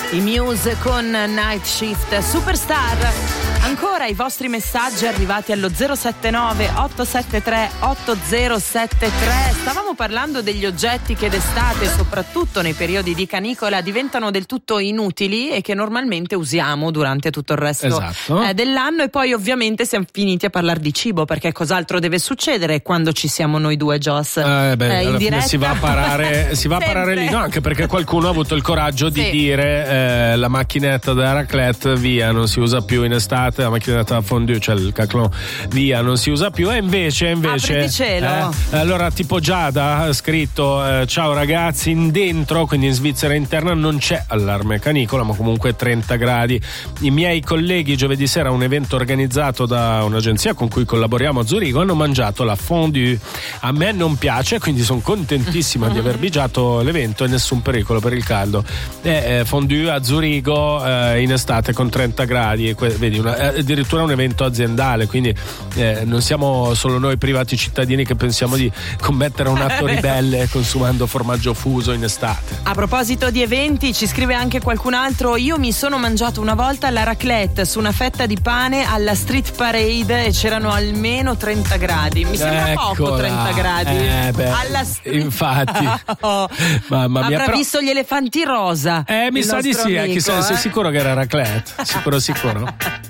I Muse con Night Shift Superstar. Ancora i vostri messaggi arrivati allo 079 873 8073. Stavamo parlando degli oggetti che d'estate, soprattutto nei periodi di canicola, diventano del tutto inutili e che normalmente usiamo durante tutto il resto dell'anno. E poi ovviamente siamo finiti a parlare di cibo, perché cos'altro deve succedere quando ci siamo noi due, Joss? In diretta si va a parare lì, no? Anche perché qualcuno ha avuto il coraggio di dire la macchinetta da raclette via, non si usa più in estate, la macchinetta da fondue, cioè il caclon, via, non si usa più. E invece allora tipo Giada ha scritto ciao ragazzi, in dentro, quindi in Svizzera interna, non c'è allarme canicola, ma comunque 30 gradi. I miei colleghi giovedì sera a un evento organizzato da un'agenzia con cui collaboriamo a Zurigo hanno mangiato la fondue. A me non piace, quindi sono contentissima di aver bigiato l'evento e nessun pericolo per il caldo. Fondue a Zurigo in estate con 30 gradi, vedi, addirittura un evento aziendale, quindi non siamo solo noi privati cittadini che pensiamo di commettere un atto ribelle consumando formaggio fuso in estate. A proposito di eventi, ci scrive anche qualcun altro: io mi sono mangiato una volta la raclette su una fetta di pane alla Street Parade e c'erano almeno 30 gradi. Mi sembra poco 30 gradi. Alla infatti. Mamma mia, avrà visto gli elefanti rosa. Mi sa di sì, sei sicuro che era raclette? Sicuro.